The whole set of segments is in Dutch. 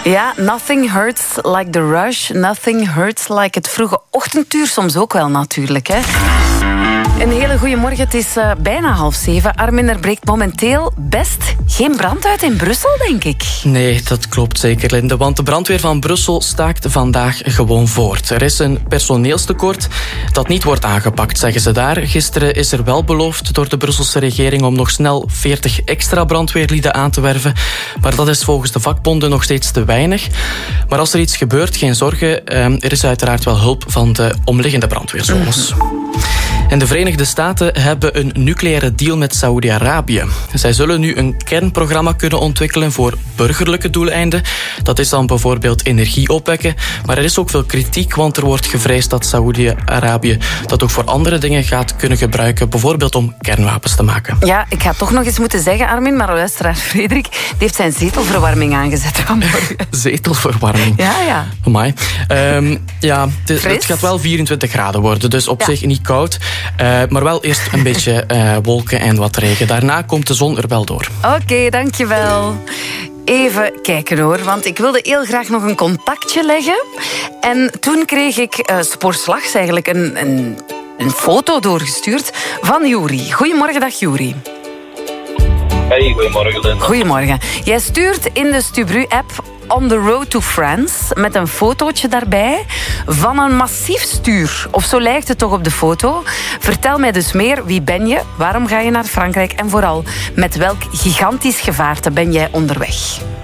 Ja, nothing hurts like the rush. Nothing hurts like het vroege ochtenduur. Soms ook wel natuurlijk, hè. Een hele goede morgen. Het is bijna 6:30. Armin, er breekt momenteel best geen brand uit in Brussel, denk ik. Nee, dat klopt zeker, Linde. Want de brandweer van Brussel staakt vandaag gewoon voort. Er is een personeelstekort dat niet wordt aangepakt, zeggen ze daar. Gisteren is er wel beloofd door de Brusselse regering om nog snel 40 extra brandweerlieden aan te werven. Maar dat is volgens de vakbonden nog steeds te weinig. Maar als er iets gebeurt, geen zorgen. Er is uiteraard wel hulp van de omliggende brandweerzones. En de Verenigde Staten hebben een nucleaire deal met Saoedi-Arabië. Zij zullen nu een kernprogramma kunnen ontwikkelen voor burgerlijke doeleinden. Dat is dan bijvoorbeeld energie opwekken. Maar er is ook veel kritiek, want er wordt gevreesd dat Saoedi-Arabië dat ook voor andere dingen gaat kunnen gebruiken. Bijvoorbeeld om kernwapens te maken. Ja, ik ga toch nog eens moeten zeggen, Armin, maar luisteraar Frederik, die heeft zijn zetelverwarming aangezet vanmorgen. Zetelverwarming? Ja. Amai. Het gaat wel 24 graden worden, dus op zich niet koud. Maar wel eerst een beetje wolken en wat regen. Daarna komt de zon er wel door. Oké, dankjewel. Even kijken hoor, want ik wilde heel graag nog een contactje leggen. En toen kreeg ik spoorslags eigenlijk een foto doorgestuurd van Juri. Goedemorgen, dag Juri. Hey, goedemorgen Linda. Goedemorgen. Jij stuurt in de Stubru-app On the Road to France met een fotootje daarbij van een massief stuur. Of zo lijkt het toch op de foto. Vertel mij dus meer. Wie ben je? Waarom ga je naar Frankrijk? En vooral, met welk gigantisch gevaarte ben jij onderweg?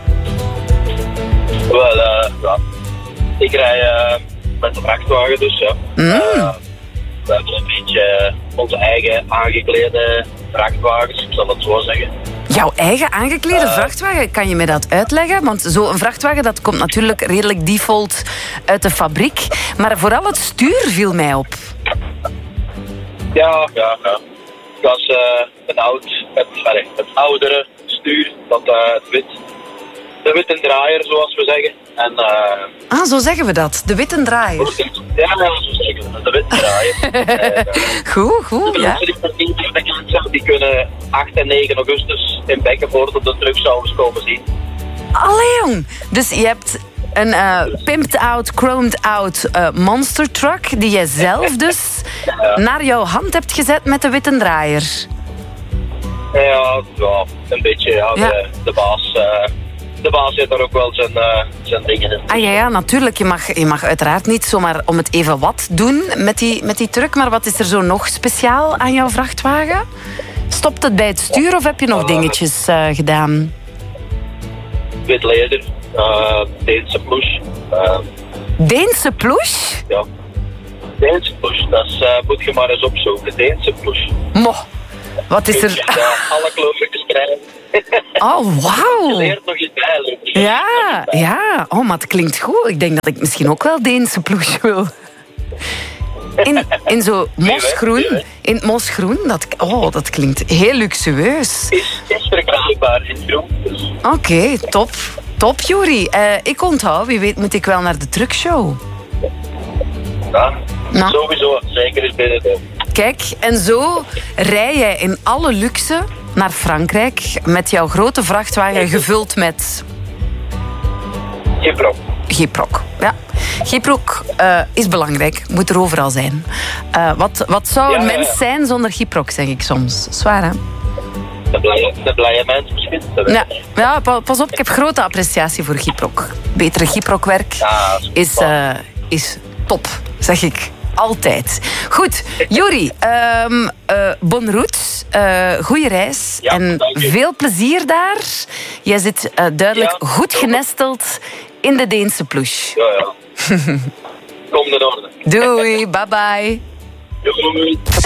Wel, ik rij met een vrachtwagen dus, ja. We hebben een beetje onze eigen aangeklede vrachtwagens, ik zal het zo zeggen. Jouw eigen aangeklede vrachtwagen, kan je me dat uitleggen? Want zo'n vrachtwagen, dat komt natuurlijk redelijk default uit de fabriek. Maar vooral het stuur viel mij op. Ja. Het was het oudere stuur, de witte draaier, zoals we zeggen. En, zo zeggen we dat, de witte draaier. Ja, zo zeggen we dat, de witte draaier. Goed, ja. Die kunnen 8 en 9 augustus in Bekkenvoort op de truck zouden komen zien. Allee, jong. Dus je hebt een pimped out, chromed out monster truck die jij zelf dus naar jouw hand hebt gezet met de witte draaier. Ja, een beetje. De baas... De baas heeft daar ook wel zijn dingen in. Ja, natuurlijk. Je mag uiteraard niet zomaar om het even wat doen met die truck. Maar wat is er zo nog speciaal aan jouw vrachtwagen? Stopt het bij het stuur of heb je nog dingetjes gedaan? Wit leder, Deense plush. Deense plush? Ja, Deense plush. Dat moet je maar eens opzoeken. Deense plush. Wat is er? Alle kleurlijke strijden. Oh, wauw. Je leert nog iets bij. Ja. Oh, maar het klinkt goed. Ik denk dat ik misschien ook wel Deense plush wil. In zo mosgroen. In het mosgroen. Dat klinkt heel luxueus. Is verkrijgbaar in groen. Dus. Oké, top. Top, Juri. Ik onthoud. Wie weet moet ik wel naar de truckshow. Ja, sowieso. Zeker is binnen. Kijk, en zo rij jij in alle luxe naar Frankrijk met jouw grote vrachtwagen gevuld met... Gyproc, ja. Gyproc is belangrijk, moet er overal zijn. Wat zou een mens zijn zonder Gyproc, zeg ik soms. Zwaar, hè? De blije mens misschien. Ja, pas op, ik heb grote appreciatie voor Gyproc. Betere Gyproc-werk is top, zeg ik. Altijd. Goed, Juri, bonne route, goede reis en veel plezier daar. Jij zit duidelijk goed genesteld in de Deense plush. Ja. Kom in orde. Doei, bye bye. Doei.